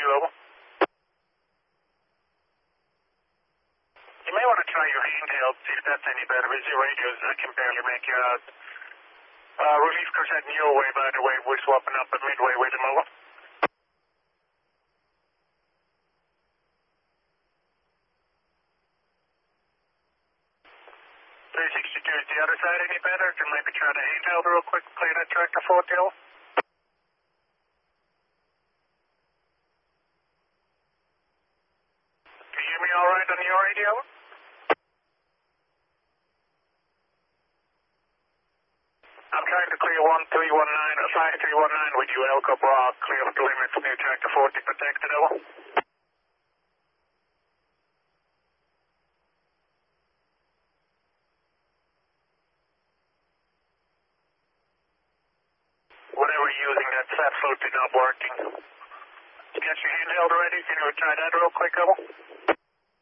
you, over. You may want to try your handheld, see if that's any better. With your radios, I can barely make you out. Relief crews heading your way, by the way. We're swapping up at Midway with them, over. 362, is the other side any better? Can maybe try the handheld real quick, play that tractor 40, over. Can you hear me all right on your radio? I'm trying to clear 5319 with you, Elko Brock, clear up the limits, new tractor 40 protected, over. Whatever you're using, that sat float is not working. You got your handheld ready? Can you try that real quick, over?